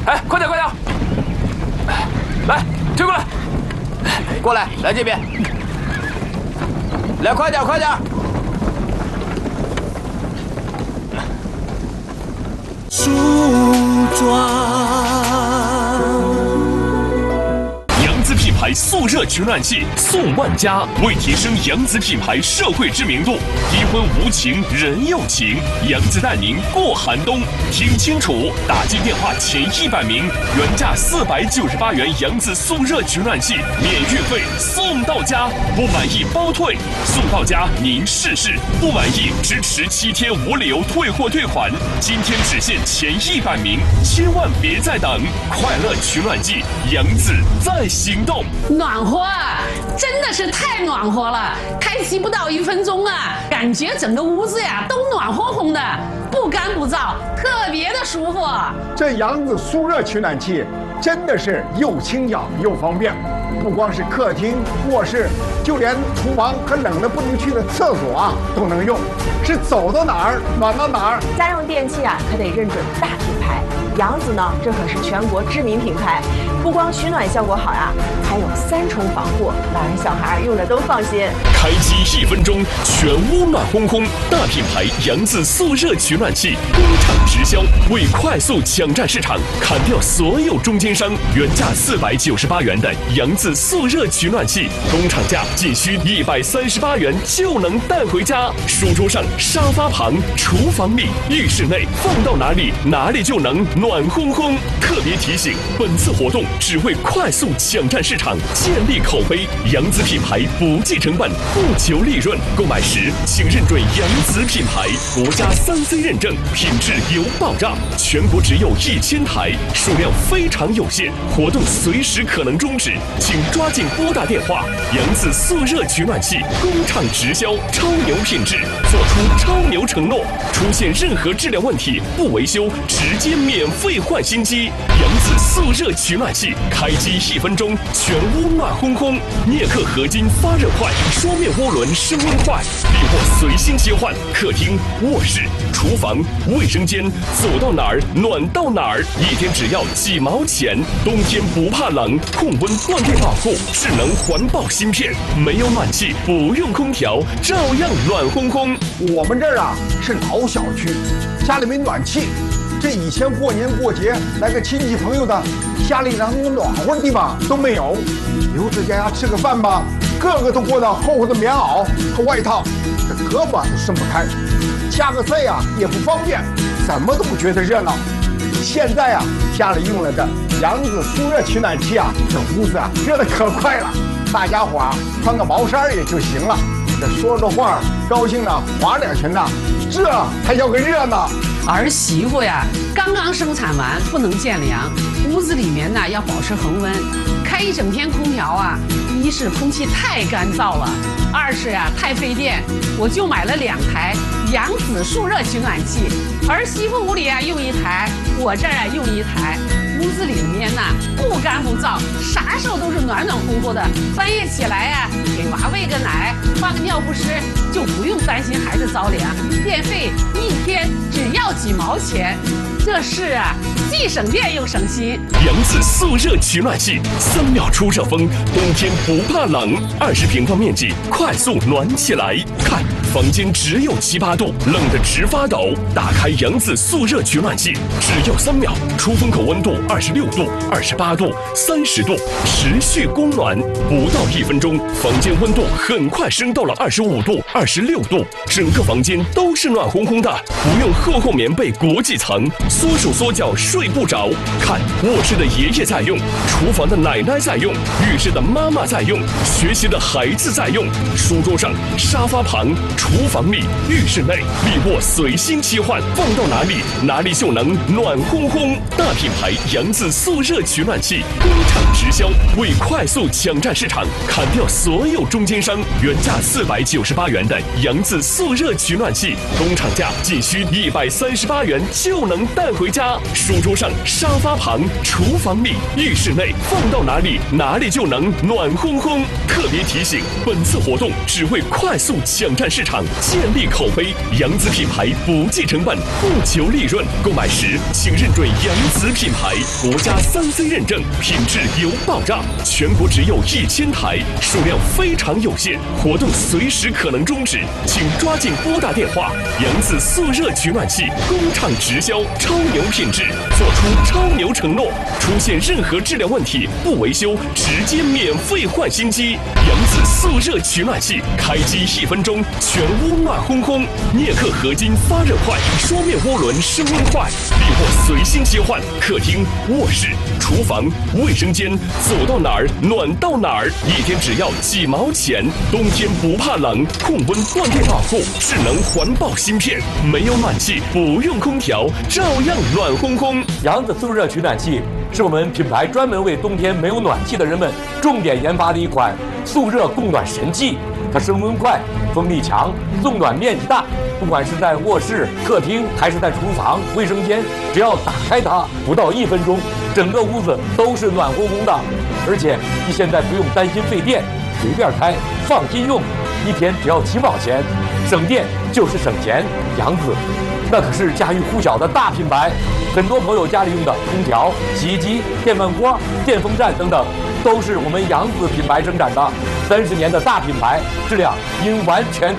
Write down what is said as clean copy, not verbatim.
哎，快点快点！来，推过来，过来，来这边，来快点快点！ 梳妆。 扬子品牌速热取暖器送万家，为提升扬子品牌社会知名度，低温无情人有情，扬子带您过寒冬。听清楚，打进电话前100名，原价498元扬子速热取暖器免运费送到家，不满意包退，送到家您试试，不满意支持7天无理由退货退款。今天只限前100名，千万别再等！快乐取暖季，扬子在行动。 暖和啊，真的是太暖和了！开机不到1分钟啊，感觉整个屋子呀都暖烘烘的，不干不燥，特别的舒服。 这扬子速热取暖器真的是又轻巧又方便，不光是客厅、卧室，就连厨房和冷的不能去的厕所啊都能用，是走到哪儿暖到哪儿。 家用电器啊，可得认准大品牌。扬子呢，这可是全国知名品牌，不光取暖效果好呀，还有3重防护，老人小孩用着都放心。 开机1分钟，全屋暖烘烘。大品牌扬子速热取暖器，工厂直销，为快速抢占市场，砍掉所有中间商。原价498元的扬子速热取暖器，工厂价仅需138元就能带回家。书桌上、沙发旁、厨房里、浴室内，放到哪里哪里就能暖烘烘。特别提醒，本次活动只为快速抢占市场，建立口碑。扬子品牌不计成本，不求利润。购买时请认准扬子品牌，国家3C 认证，品质有保障。全国只有1000台，数量非常有限，活动随时可能终止，请抓紧拨打电话。扬子速热取暖器，工厂直销，超牛品质，做出超牛承诺。出现任何质量问题，不维修，直接免费换新机。扬子速热取暖器，开机1分钟，全屋暖烘烘。镍克合金发热快，双面涡轮升温快，利沃随心切换。客厅、卧室、厨房、卫生间，走到哪儿暖到哪儿，一天只要几毛钱。冬天不怕冷，控温断电保护，智能环保芯片，没有暖气，不用空调，照样暖烘烘。 我们这儿啊是老小区，家里没暖气。这以前过年过节来个亲戚朋友的，家里让暖和的地方都没有，留在家吃个饭吧，个个都裹到厚厚的棉袄和外套，这胳膊都伸不开，夹个菜啊也不方便，怎么都不觉得热闹。现在啊，家里用了这扬子速热取暖器啊，这屋子啊热得可快了，大家伙啊穿个毛衫也就行了，这说着话高兴的划两拳呐，这还叫个热闹。 儿媳妇呀，刚刚生产完，不能见凉，屋子里面呢要保持恒温，开一整天空调啊，一是空气太干燥了，二是呀太费电，我就买了2台扬子速热取暖器，儿媳妇屋里啊用1台，我这儿啊用1台。屋子里面呢不干不燥，啥时候都是暖暖乎乎的。半夜起来呀，给娃喂个奶，换个尿不湿，就不用担心孩子着凉。电费1天只要几毛钱，这是啊，既省电又省心。 扬子速热取暖器，3秒出热风，冬天不怕冷，20平方面积，快速暖起来。看，房间只有7、8度，冷得直发抖。打开扬子速热取暖器，只要3秒，出风口温度26度、28度、30度，持续供暖，不到1分钟，房间温度很快升到了25度、26度，整个房间都是暖烘烘的，不用厚棉被裹几层，缩手缩脚睡不着。看，卧室的爷爷在用，厨房的奶奶在用，浴室的妈妈在用，学习的孩子在用，书桌上、沙发旁、厨房里、浴室内，利沃随心切换，放到哪里哪里就能暖烘烘。大品牌扬子速热取暖器，工厂直销，为快速抢占市场，砍掉所有中间商。原价498元的扬子速热取暖器，工厂价仅需138元就能带回家。书桌桌上、沙发旁、厨房里、浴室内，放到哪里哪里就能暖烘烘。特别提醒，本次活动只为快速抢占市场、建立口碑。扬子品牌不计成本，不求利润。购买时请认准扬子品牌，国家3C 认证，品质有保障。全国只有1000台，数量非常有限，活动随时可能终止，请抓紧拨打电话。扬子速热取暖器工厂直销，超牛品质，做出超牛承诺。出现任何质量问题，不维修直接免费换新机。扬子速热取暖器，开机1分钟，全屋暖烘烘。镍克合金发热快，双面涡轮升温快，利货随心切换。客厅、卧室、厨房、卫生间，走到哪儿暖到哪儿，一天只要几毛钱。冬天不怕冷，控温断电保护，智能环保芯片，没有暖气不用空调，照样暖烘烘。 扬子速热取暖器是我们品牌专门为冬天没有暖气的人们重点研发的一款速热供暖神器。它升温快，风力强，送暖面积大。不管是在卧室、客厅，还是在厨房、卫生间，只要打开它，不到1分钟，整个屋子都是暖烘烘的。而且你现在不用担心费电，随便开，放心用，一天只要几毛钱，省电就是省钱。扬子，那可是家喻户晓的大品牌，很多朋友家里用的空调、洗衣机、电饭锅、电风扇等等，都是我们扬子品牌生产的。30年的大品牌，质量应完全